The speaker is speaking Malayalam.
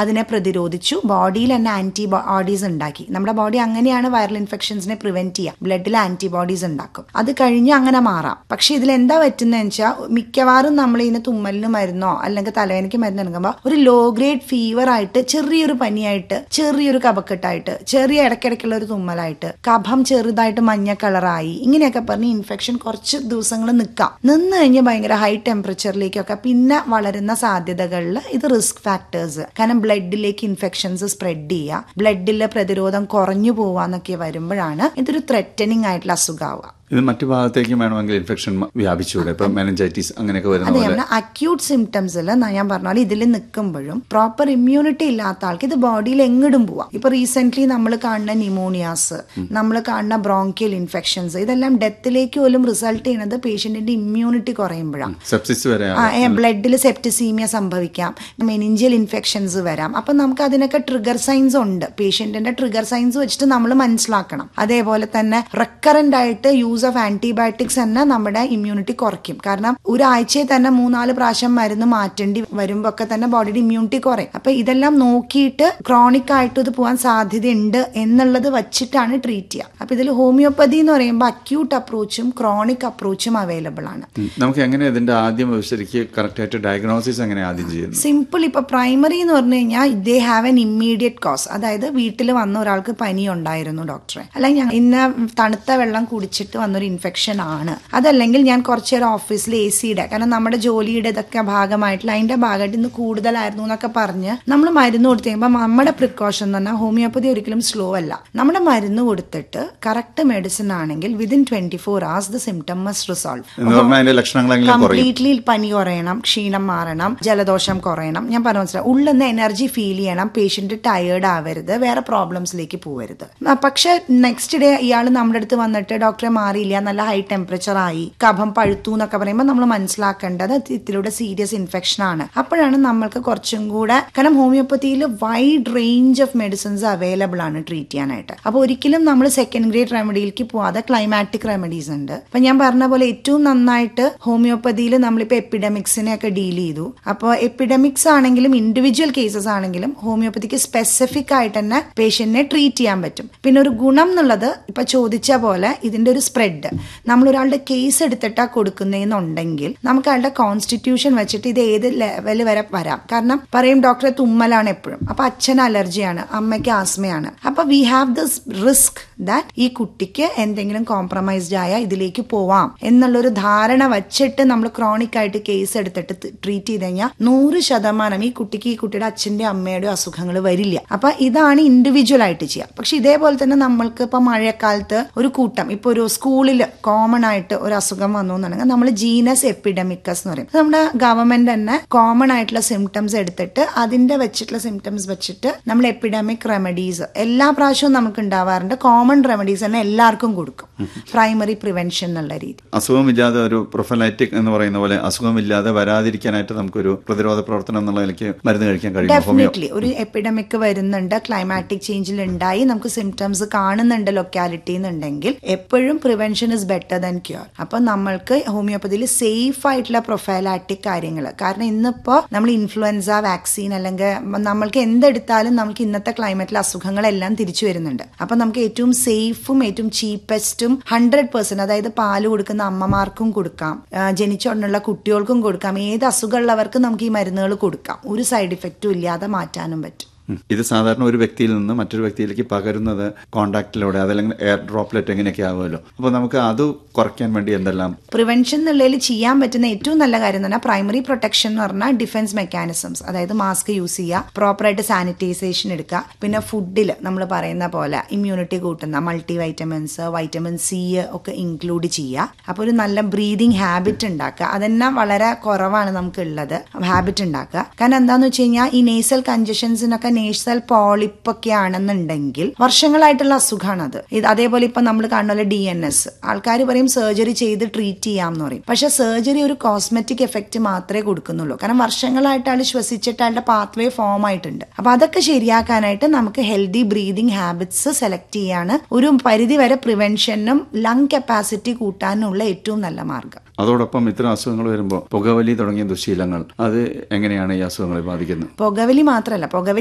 അതിനെ പ്രതിരോധിച്ചു, ബോഡിയിൽ തന്നെ ആന്റിബോഡീസ് ഉണ്ടാക്കി. നമ്മുടെ ബോഡി അങ്ങനെയാണ് വൈറൽ ഇൻഫെക്ഷൻസിനെ പ്രിവെന്റ് ചെയ്യുക, ബ്ലഡിൽ ആന്റിബോഡീസ് ഉണ്ടാക്കും. അത് കഴിഞ്ഞ് അങ്ങനെ മാറാം. പക്ഷെ ഇതിൽ എന്താ പറ്റുന്നതെന്ന് വെച്ചാൽ മിക്കവാറും നമ്മൾ ഇതിന് തുമ്മലിന് മരുന്നോ അല്ലെങ്കിൽ തലവേദനയ്ക്ക് മരുന്ന് എടുക്കുമ്പോൾ ഒരു ലോ ഗ്രേഡ് ഫീവർ ആയിട്ട്, ചെറിയൊരു പനിയായിട്ട്, ചെറിയൊരു കഫക്കെട്ടായിട്ട്, ചെറിയ ഇടയ്ക്കിടയ്ക്കുള്ള ഒരു തുമ്മലായിട്ട്, കഫം ചെറുതായിട്ട് മഞ്ഞ കളറായി, ഇങ്ങനെയൊക്കെ പറഞ്ഞ് ഇൻഫെക്ഷൻ കുറച്ച് ദിവസങ്ങൾ നിന്ന് കഴിഞ്ഞ് ഭയങ്കര ഹൈ ടെമ്പറേച്ചറിലേക്കൊക്കെ പിന്നെ വളരുന്ന സാധ്യതകളിൽ ഇത് റിസ്ക് ഫാക്ടേഴ്സ്. കാരണം ബ്ലഡിലേക്ക് ഇൻഫെക്ഷൻസ് സ്പ്രെഡ് ചെയ്യുക, ബ്ലഡിലെ പ്രതിരോധം കുറഞ്ഞു പോവാന്നൊക്കെ വരുമ്പോഴാണ് ഇതൊരു ത്രെറ്റനിങ് ആയിട്ടുള്ള അസുഖമാവുക. ഇത് മറ്റു ഭാഗത്തേക്കും വേണമെങ്കിൽ ഇൻഫെക്ഷൻ വ്യാപിച്ചുകൂടെ? ഇപ്പൊ മെനിഞ്ചൈറ്റിസ് അങ്ങനെയൊക്കെ വരുന്ന അക്യൂട്ട് സിംറ്റംസിൽ ഞാൻ പറഞ്ഞ പോലെ ഇതിൽ നിൽക്കുമ്പോഴും പ്രോപ്പർ ഇമ്മ്യൂണിറ്റി ഇല്ലാത്ത ആൾക്ക് ഇത് ബോഡിയിൽ എങ്ങിടും പോവാം. ഇപ്പൊ റീസെന്റ് നമ്മൾ കാണുന്ന ന്യൂമോണിയാസ്, നമ്മൾ കാണുന്ന ബ്രോങ്കിയൽ ഇൻഫെക്ഷൻസ്, ഇതെല്ലാം ഡെത്തിലേക്ക് പോലും റിസൾട്ട് ചെയ്യുന്നത് പേഷ്യന്റിന്റെ ഇമ്മ്യൂണിറ്റി കുറയുമ്പോഴാണ്. സെപ്സിസ് വരെ, ബ്ലഡിൽ സെപ്റ്റിസീമിയ സംഭവിക്കാം, മെനിഞ്ചിയൽ ഇൻഫെക്ഷൻസ് വരാം. അപ്പൊ നമുക്ക് അതിനൊക്കെ ട്രിഗർ സൈൻസ് ഉണ്ട്. പേഷ്യന്റിന്റെ ട്രിഗർ സൈൻസ് വെച്ചിട്ട് നമ്മൾ മനസ്സിലാക്കണം. അതേപോലെ തന്നെ റെക്കറന്റ് ആയിട്ട് യൂസ് ഓഫ് ആന്റിബയോട്ടിക്സ് തന്നെ നമ്മുടെ ഇമ്മ്യൂണിറ്റി കുറയ്ക്കും. കാരണം ഒരാഴ്ചയിൽ തന്നെ 3-4 പ്രാവശ്യം മരുന്ന് മാറ്റേണ്ടി വരുമ്പോ ഒക്കെ തന്നെ ബോഡിയുടെ ഇമ്മ്യൂണിറ്റി കുറയും. അപ്പൊ ഇതെല്ലാം നോക്കിയിട്ട് ക്രോണിക് ആയിട്ട് ഇത് പോകാൻ സാധ്യതയുണ്ട് എന്നുള്ളത് വെച്ചിട്ടാണ് ട്രീറ്റ് ചെയ്യുക. അപ്പൊ ഇതിൽ ഹോമിയോപ്പതി എന്ന് പറയുമ്പോൾ അക്യൂട്ട് അപ്രോച്ചും ക്രോണിക് അപ്രോച്ചും അവൈലബിൾ ആണ്. നമുക്ക് എങ്ങനെ ഇതിന്റെ ആദ്യം ശരിക്കും കറക്റ്റ് ആയിട്ട് ഡയഗ്നോസിസ് എങ്ങനെ ആദ്യം ചെയ്യുന്നത്? സിമ്പിൾ. ഇപ്പൊ പ്രൈമറി എന്ന് പറഞ്ഞു കഴിഞ്ഞാൽ they have an immediate cos. അതായത് വീട്ടിൽ വന്ന ഒരാൾക്ക് പനി ഉണ്ടായിരുന്നു ഡോക്ടറെ, അല്ലെങ്കിൽ ഇന്ന തണുത്ത വെള്ളം കുടിച്ചിട്ട് വന്നൊരു ഇൻഫെക്ഷൻ ആണ്, അതല്ലെങ്കിൽ ഞാൻ കുറച്ചേരം ഓഫീസിൽ AC കാരണം നമ്മുടെ ജോലിയുടെ ഇതൊക്കെ ഭാഗമായിട്ടുള്ള അതിന്റെ ഭാഗമായിട്ട് ഇന്ന് കൂടുതലായിരുന്നു എന്നൊക്കെ പറഞ്ഞ് നമ്മൾ മരുന്ന് കൊടുത്തു കഴിയുമ്പോൾ നമ്മുടെ പ്രിക്കോഷൻ എന്ന് പറഞ്ഞാൽ ഹോമിയോപ്പതി ഒരിക്കലും സ്ലോ അല്ല. നമ്മുടെ മരുന്ന് കൊടുത്തിട്ട് കറക്റ്റ് മെഡിസിൻ ആണെങ്കിൽ within 24 hours the symptom must resolve. Completely പനി കുറയണം, ക്ഷീണം മാറണം, ജലദോഷം കുറയണം. ഞാൻ പറഞ്ഞു മനസ്സിലാവും, ഉള്ളിന്ന് എനർജി ഫീൽ ചെയ്യണം, പേഷ്യന്റ് ടയേർഡ് ആവരുത്, വേറെ പ്രോബ്ലംസിലേക്ക് പോവരുത്. പക്ഷെ നെക്സ്റ്റ് ഡേ ഇയാൾ നമ്മുടെ അടുത്ത് വന്നിട്ട് ഡോക്ടറെ മാറിയില്ല, നല്ല ഹൈ ടെമ്പറേച്ചർ ആയി, കഫം പഴുത്തു എന്നൊക്കെ പറയുമ്പോൾ നമ്മൾ മനസ്സിലാക്കേണ്ടത് ഇതിലൂടെ സീരിയസ് ഇൻഫെക്ഷൻ ആണ്. അപ്പോഴാണ് നമ്മൾക്ക് കുറച്ചും കൂടെ, കാരണം ഹോമിയോപ്പതിയിൽ wide range of medicines available ആണ് ട്രീറ്റ് ചെയ്യാനായിട്ട്. അപ്പൊ ഒരിക്കലും നമ്മൾ സെക്കൻഡ് ഗ്രേഡ് റെമഡിയിലേക്ക് പോവാതെ ക്ലൈമാറ്റിക് റെമഡീസ് ഉണ്ട്. അപ്പൊ ഞാൻ പറഞ്ഞ പോലെ ഏറ്റവും നന്നായിട്ട് ഹോമിയോപ്പതിയിൽ നമ്മളിപ്പോ എപ്പിഡമിക്സിനെ ഒക്കെ ഡീൽ ചെയ്തു. അപ്പോൾ എപ്പിഡമിക്സ് ആണെങ്കിലും ഇൻഡിവിജ്വൽ കേസസ് ആണെങ്കിലും ഹോമിയോപ്പതിക്ക് സ്പെസിഫിക് ആയിട്ട് തന്നെ പേഷ്യന്റിനെ ട്രീറ്റ് ചെയ്യാൻ പറ്റും. പിന്നെ ഒരു ഗുണം എന്നുള്ളത് ഇപ്പൊ ചോദിച്ച പോലെ ഇതിന്റെ ഒരു സ്പ്രെഡ്, നമ്മൾ ഒരാളുടെ കേസ് എടുത്തിട്ടാ കൊടുക്കുന്നതെന്നുണ്ടെങ്കിൽ നമുക്ക് അയാളുടെ കോൺസ്റ്റിറ്റ്യൂഷൻ വെച്ചിട്ട് ഇത് ഏത് ലെവൽ വരെ വരാം. കാരണം പറയും ഡോക്ടറെ തുമ്മലാണ് എപ്പോഴും, അപ്പൊ അച്ഛന് അലർജിയാണ്, അമ്മയ്ക്ക് ആസ്മയാണ്. അപ്പൊ we have this risk that ഈ കുട്ടിക്ക് എന്തെങ്കിലും കോംപ്രമൈസ്ഡ് ആയ ഇതിലേക്ക് പോവാം എന്നുള്ളൊരു ധാരണ വെച്ചിട്ട് നമ്മൾ ക്രോണിക് ആയിട്ട് കേസ് എടുത്തിട്ട് ട്രീറ്റ് ചെയ്ത് കഴിഞ്ഞാൽ 100% ഈ കുട്ടിയുടെ അച്ഛന്റെ അമ്മയുടെ അസുഖങ്ങൾ വരില്ല. അപ്പൊ ഇതാണ് ഇൻഡിവിജ്വൽ ആയിട്ട് ചെയ്യുക. പക്ഷെ ഇതേപോലെ തന്നെ നമ്മൾക്ക് ഇപ്പൊ മഴക്കാലത്ത് ഒരു കൂട്ടം, ഇപ്പൊ ഒരു സ്കൂളിൽ കോമൺ ആയിട്ട് ഒരു അസുഖം വന്നു എന്നുണ്ടെങ്കിൽ നമ്മൾ ജീനസ് എപ്പിഡമിക്കസ് എന്ന് പറയും. നമ്മുടെ ഗവൺമെന്റ് തന്നെ കോമൺ ആയിട്ടുള്ള സിംറ്റംസ് എടുത്തിട്ട് അതിന്റെ വെച്ചിട്ടുള്ള സിംറ്റംസ് വെച്ചിട്ട് നമ്മൾ എപ്പിഡമിക് റെമഡീസ് എല്ലാ പ്രാവശ്യവും നമുക്ക് ഉണ്ടാവാറുണ്ട്. കോമൺ റെമഡീസ് തന്നെ എല്ലാവർക്കും കൊടുക്കും, പ്രൈമറി പ്രിവെൻഷൻ എന്നുള്ള രീതി. അസുഖമില്ലാതെ ഒരു പ്രൊഫൈലാറ്റിക് എന്ന് പറയുന്ന പോലെ അസുഖമില്ലാതെ വരാതിരിക്കാനായിട്ട് നമുക്കൊരു പ്രതിരോധ പ്രവർത്തനം എന്നുള്ള നിലയ്ക്ക് മരുന്ന് കഴിക്കാൻ കഴിയും. ഡെഫിനറ്റ്ലി. ഒരു എപ്പിഡമിക് വരുന്നുണ്ട്, ക്ലൈമാറ്റിക് ചേഞ്ചിൽ ഉണ്ടായി, നമുക്ക് സിംറ്റംസ് കാണുന്നുണ്ട് ലൊക്കാലിറ്റി എന്നുണ്ടെങ്കിൽ എപ്പോഴും prevention is better than cure. അപ്പൊ നമ്മൾക്ക് ഹോമിയോപ്പതിയിൽ സേഫ് ആയിട്ടുള്ള പ്രൊഫൈലാറ്റിക് കാര്യങ്ങൾ, കാരണം ഇന്നിപ്പോ നമ്മൾ ഇൻഫ്ലുവൻസ വാക്സിൻ അല്ലെങ്കിൽ നമ്മൾക്ക് എന്തെടുത്താലും നമുക്ക് ഇന്നത്തെ ക്ലൈമറ്റിലെ അസുഖങ്ങളെല്ലാം തിരിച്ചു വരുന്നുണ്ട്. അപ്പൊ നമുക്ക് ഏറ്റവും സേഫും ഏറ്റവും ചീപ്പസ്റ്റും 100%, അതായത് പാല് കൊടുക്കുന്ന അമ്മമാർക്കും കൊടുക്കാം, ജനിച്ചുകൊണ്ടുള്ള കുട്ടികൾക്കും കൊടുക്കാം, ഏത് അസുഖമുള്ളവർക്ക് നമുക്ക് ഈ മരുന്നുകൾ കൊടുക്കാം, ഒരു സൈഡ് ഇഫക്റ്റും ഇല്ലാതെ മാറ്റാനും പറ്റും. ഇത് സാധാരണ ഒരു വ്യക്തിയിൽ നിന്ന് മറ്റൊരു വ്യക്തിയിലേക്ക് പകരുന്നത് കോണ്ടാക്റ്റിലൂടെ, അതല്ലെങ്കിൽ എയർ ഡ്രോപ്ലെറ്റ് എങ്ങനെയൊക്കെ ആവുമല്ലോ. അപ്പോൾ നമുക്ക് അത് കുറയ്ക്കാൻ വേണ്ടി എന്തെല്ലാം പ്രിവെൻഷൻ എന്നുള്ളതിൽ ചെയ്യാൻ പറ്റുന്ന ഏറ്റവും നല്ല കാര്യം എന്ന് പറഞ്ഞാൽ പ്രൈമറി പ്രൊട്ടക്ഷൻ എന്ന് പറഞ്ഞാൽ ഡിഫൻസ് മെക്കാനിസംസ്, അതായത് മാസ്ക് യൂസ് ചെയ്യുക, പ്രോപ്പറായിട്ട് സാനിറ്റൈസേഷൻ എടുക്കുക, പിന്നെ ഫുഡിൽ നമ്മൾ പറയുന്ന പോലെ ഇമ്മ്യൂണിറ്റി കൂട്ടുന്ന മൾട്ടി വൈറ്റമിൻസ്, വൈറ്റമിൻ C ഒക്കെ ഇൻക്ലൂഡ് ചെയ്യുക. അപ്പോൾ ഒരു നല്ല ബ്രീതിങ് ഹാബിറ്റ് ഉണ്ടാക്കുക. അതെന്നെ വളരെ കുറവാണ് നമുക്ക് ഉള്ളത്, ഹാബിറ്റ് ഉണ്ടാക്കുക. കാരണം എന്താന്ന് വെച്ച് കഴിഞ്ഞാൽ ഈ നേസൽ കൺജഷൻസിനൊക്കെ നേസൽ പോളിപ്പ് ഒക്കെ ആണെന്നുണ്ടെങ്കിൽ വർഷങ്ങളായിട്ടുള്ള അസുഖമാണത്. അതേപോലെ ഇപ്പൊ നമ്മൾ കാണുന്ന പോലെ DNS, ആൾക്കാർ പറയും സർജറി ചെയ്ത് ട്രീറ്റ് ചെയ്യാമെന്ന് പറയും. പക്ഷെ സർജറി ഒരു കോസ്മെറ്റിക് എഫക്ട് മാത്രമേ കൊടുക്കുന്നുള്ളൂ. കാരണം വർഷങ്ങളായിട്ട് ആൾ ശ്വസിച്ചിട്ട് ആളുടെ പാത്വേ ഫോം ആയിട്ടുണ്ട്. അപ്പൊ അതൊക്കെ ശരിയാക്കാനായിട്ട് നമുക്ക് ഹെൽത്തി ബ്രീതിങ് ഹാബിറ്റ്സ് സെലക്ട് ചെയ്യാണ് ഒരു പരിധി വരെ പ്രിവെൻഷനും ലങ് കപ്പാസിറ്റി കൂട്ടാനുള്ള ഏറ്റവും നല്ല മാർഗം. അതോടൊപ്പം ഇത്തരം അസുഖങ്ങൾ വരുമ്പോൾ പുകവലി തുടങ്ങിയ ദുശീലങ്ങൾ, അത് എങ്ങനെയാണ് ഈ അസുഖങ്ങളെ ബാധിക്കുന്നത്? പുകവലി മാത്രമല്ല, പുകവലി